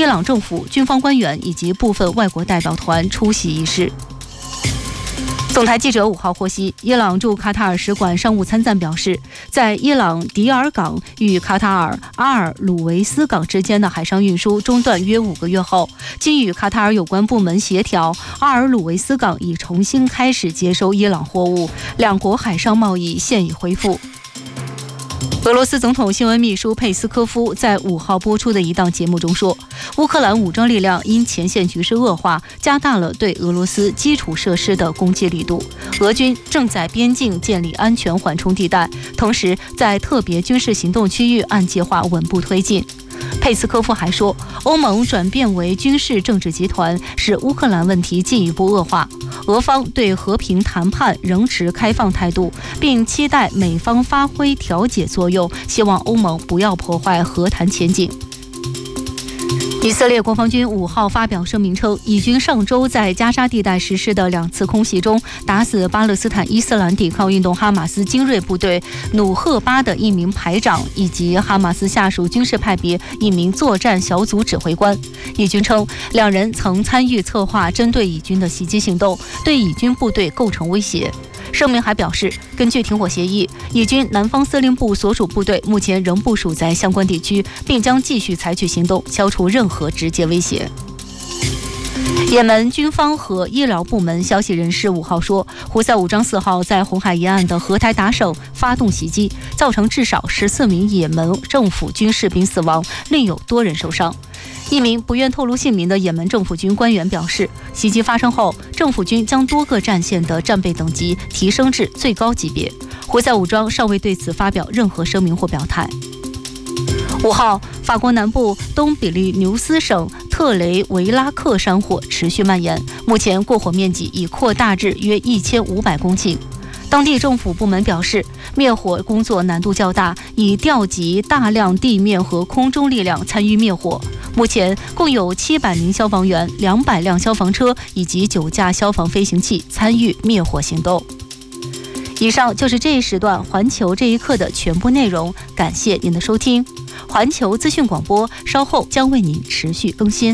伊朗政府、军方官员以及部分外国代表团出席仪式。总台记者5号获悉，伊朗驻卡塔尔使馆商务参赞表示，在伊朗迪尔港与卡塔尔阿尔鲁维斯港之间的海上运输中断约5个月后，经与卡塔尔有关部门协调，阿尔鲁维斯港已重新开始接收伊朗货物，两国海上贸易现已恢复。俄罗斯总统新闻秘书佩斯科夫在5号播出的一档节目中说，乌克兰武装力量因前线局势恶化，加大了对俄罗斯基础设施的攻击力度。俄军正在边境建立安全缓冲地带，同时在特别军事行动区域按计划稳步推进。佩斯科夫还说，欧盟转变为军事政治集团，使乌克兰问题进一步恶化。俄方对和平谈判仍持开放态度，并期待美方发挥调解作用，希望欧盟不要破坏和谈前景。以色列国防军5号发表声明称，以军上周在加沙地带实施的2次空袭中，打死巴勒斯坦伊斯兰抵抗运动哈马斯精锐部队努赫巴的1名排长，以及哈马斯下属军事派别1名作战小组指挥官。以军称，2人曾参与策划针对以军的袭击行动，对以军部队构成威胁。声明还表示，根据停火协议，以军南方司令部所属部队目前仍部署在相关地区，并将继续采取行动，消除任何直接威胁。也门军方和医疗部门消息人士5号说，胡塞武装4号在红海沿岸的荷台达省发动袭击，造成至少14名也门政府军士兵死亡，另有多人受伤。一名不愿透露姓名的也门政府军官员表示，袭击发生后，政府军将多个战线的战备等级提升至最高级别。胡塞武装尚未对此发表任何声明或表态。5号，法国南部东比利牛斯省特雷维拉克山火持续蔓延，目前过火面积已扩大至约1500公顷。当地政府部门表示，灭火工作难度较大，已调集大量地面和空中力量参与灭火。目前共有700名消防员、200辆消防车以及9架消防飞行器参与灭火行动。以上就是这一时段环球这一刻的全部内容，感谢您的收听。环球资讯广播稍后将为您持续更新。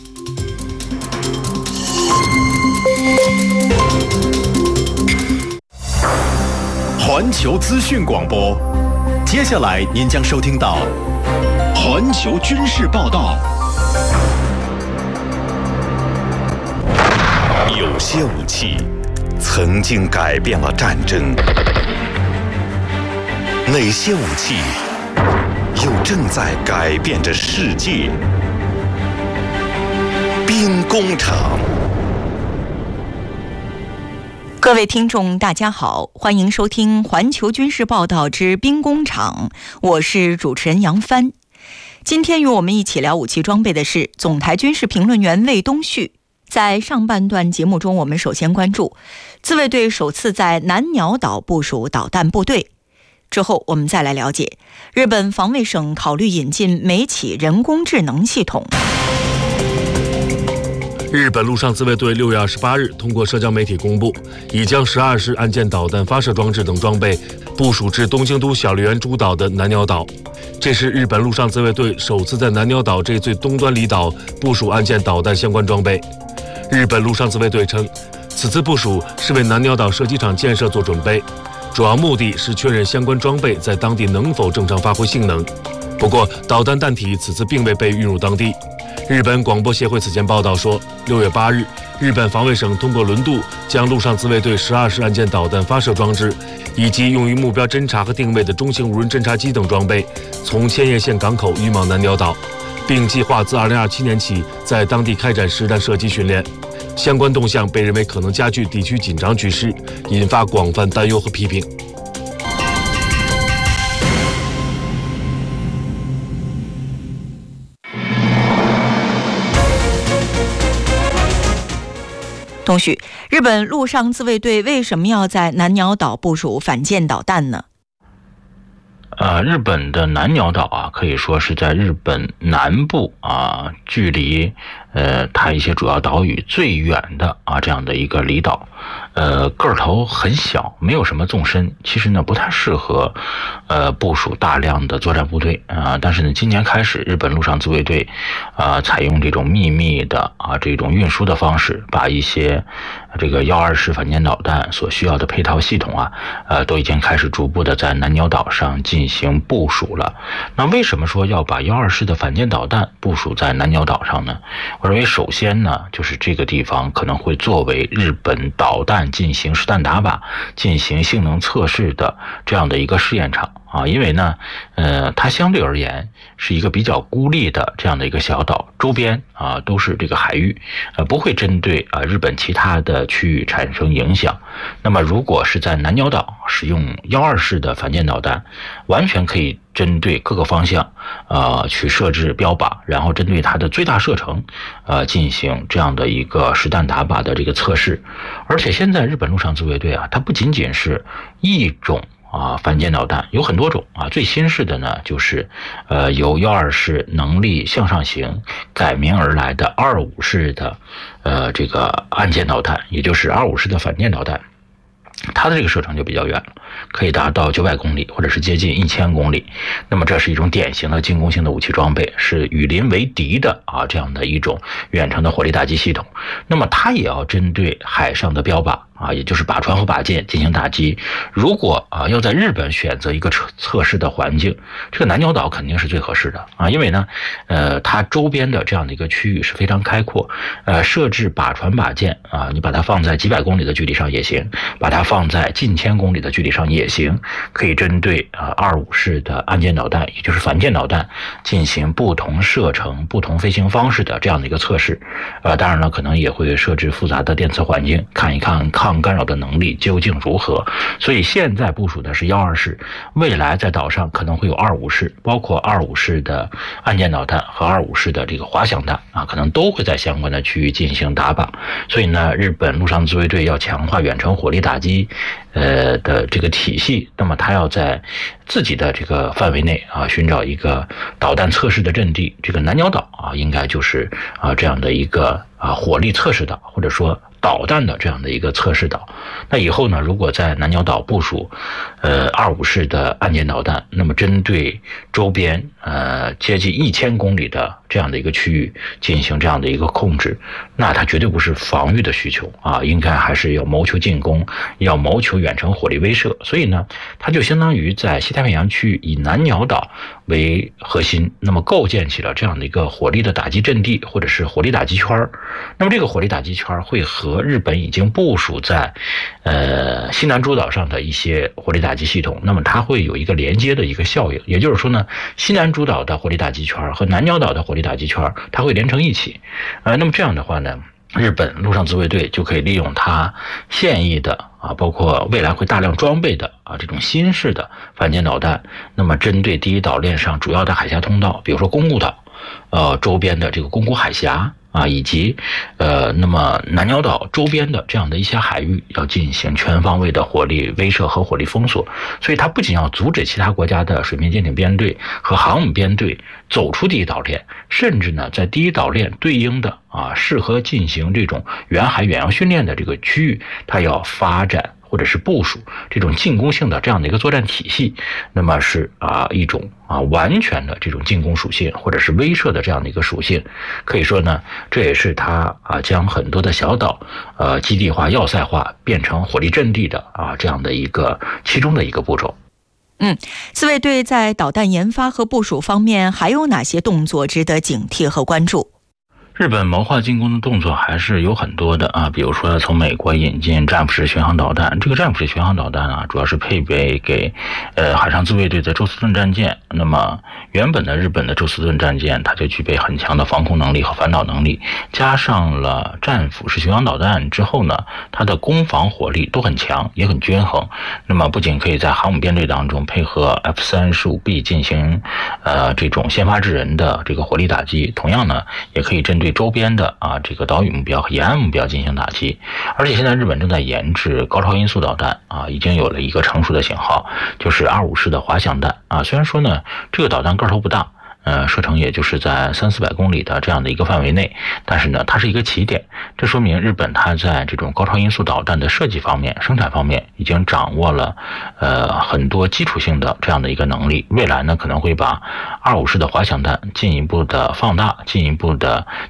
环球资讯广播，接下来您将收听到环球军事报道。有些武器曾经改变了战争，哪些武器又正在改变着世界？兵工厂。 各位听众大家好，欢迎收听环球军事报道之兵工厂，我是主持人杨帆。今天与我们一起聊武器装备的是总台军事评论员魏东旭。在上半段节目中，我们首先关注自卫队首次在南鸟岛部署导弹部队，之后我们再来了解日本防卫省考虑引进美企人工智能系统。 日本陆上自卫队6月28日通过社交媒体公布，已将12式岸舰导弹发射装置等装备部署至东京都小笠原诸岛的南鸟岛。这是日本陆上自卫队首次在南鸟岛这最东端离岛部署岸舰导弹相关装备。日本陆上自卫队称，此次部署是为南鸟岛射击场建设做准备，主要目的是确认相关装备在当地能否正常发挥性能。不过，导弹弹体此次并未被运入当地。日本广播协会此前报道说，6月8日，日本防卫省通过轮渡将陆上自卫队12式岸舰导弹发射装置以及用于目标侦察和定位的中型无人侦察机等装备从千叶县港口运往南鸟岛，并计划自2027年起在当地开展实弹射击训练。相关动向被认为可能加剧地区紧张局势，引发广泛担忧和批评。 东旭，日本陆上自卫队为什么要在南鸟岛部署反舰导弹呢？ 日本的南鸟岛可以说是在日本南部距离它一些主要岛屿最远的这样的一个离岛，个头很小，没有什么纵深，其实呢不太适合部署大量的作战部队但是呢今年开始，日本陆上自卫队采用这种秘密的这种运输的方式，把一些这个120式反舰导弹所需要的配套系统都已经开始逐步的在南鸟岛上进行部署了。那为什么说要把120式的反舰导弹部署在南鸟岛上呢？我认为首先呢，就是这个地方可能会作为日本导弹进行实弹打靶、进行性能测试的这样的一个试验场因为呢，它相对而言是一个比较孤立的这样的一个小岛，周边都是这个海域，不会针对日本其他的区域产生影响。那么如果是在南鸟岛使用120式的反舰导弹，完全可以针对各个方向去设置标靶，然后针对它的最大射程进行这样的一个实弹打靶的这个测试。而且现在日本陆上自卫队它不仅仅是一种反舰导弹，有很多种最新式的呢，就是由120式能力向上型改名而来的25式的这个岸舰导弹，也就是25式的反舰导弹。它的这个射程就比较远了，可以达到900公里或者是接近1000公里。那么这是一种典型的进攻性的武器装备，是与邻为敌的这样的一种远程的火力打击系统。那么它也要针对海上的标靶也就是靶船和靶舰进行打击。如果要在日本选择一个测试的环境，这个南鸟岛肯定是最合适的因为呢它周边的这样的一个区域是非常开阔，设置靶船靶舰你把它放在几百公里的距离上也行，把它放在近1000公里的距离上也行，可以针对25式的岸舰导弹，也就是反舰导弹进行不同射程、不同飞行方式的这样的一个测试。当然了，可能也会设置复杂的电磁环境，看一看抗干扰的能力究竟如何。所以现在部署的是120式，未来在岛上可能会有25式，包括25式的岸舰导弹和25式的这个滑翔弹可能都会在相关的区域进行打靶。所以呢，日本陆上自卫队要强化远程火力打击的这个体系，那么它要在自己的这个范围内寻找一个导弹测试的阵地。这个南鸟岛应该就是这样的一个火力测试岛，或者说导弹的这样的一个测试岛。那以后呢，如果在南鸟岛部署25式的岸舰导弹，那么针对周边接近1000公里的这样的一个区域进行这样的一个控制，那它绝对不是防御的需求应该还是要谋求进攻，要谋求远程火力威慑。所以呢，它就相当于在西太平洋区域以南鸟岛为核心，那么构建起了这样的一个火力的打击阵地，或者是火力打击圈。那么这个火力打击圈会和日本已经部署在西南诸岛上的一些火力打击系统，那么它会有一个连接的一个效应。也就是说呢，西南诸岛的火力打击圈和南鸟岛的火力打击圈它会连成一起。那么这样的话呢，日本陆上自卫队就可以利用它现役的包括未来会大量装备的这种新式的反舰导弹，那么针对第一岛链上主要的海峡通道，比如说宫古岛周边的这个宫古海峡以及那么南鸟岛周边的这样的一些海域，要进行全方位的火力威慑和火力封锁。所以它不仅要阻止其他国家的水面舰艇编队和航母编队走出第一岛链，甚至呢在第一岛链对应的适合进行这种远海远洋训练的这个区域，它要发展或者是部署这种进攻性的这样的一个作战体系。那么是一种完全的这种进攻属性或者是威慑的这样的一个属性。可以说呢，这也是它将很多的小岛基地化要塞化变成火力阵地的这样的一个其中的一个步骤。 自卫队在导弹研发和部署方面还有哪些动作值得警惕和关注？ 日本谋划进攻的动作还是有很多的比如说从美国引进战斧式巡航导弹。这个战斧式巡航导弹主要是配备给海上自卫队的宙斯盾战舰。那么原本的日本的宙斯盾战舰它就具备很强的防空能力和反导能力，加上了战斧式巡航导弹之后呢，它的攻防火力都很强，也很均衡。那么不仅可以在航母编队当中配合 F-35B 进行这种先发制人的这个火力打击，同样呢也可以针对周边的这个岛屿目标和沿岸目标进行打击。而且现在日本正在研制高超音速导弹已经有了一个成熟的型号，就是25式的滑翔弹虽然说呢这个导弹个头不大， 射程也就是在300-400公里的这样的一个范围内，但是呢，它是一个起点，这说明日本它在这种高超音速导弹的设计方面、生产方面已经掌握了很多基础性的这样的一个能力。未来呢，可能会把254式的滑翔弹进一步的放大，进一步的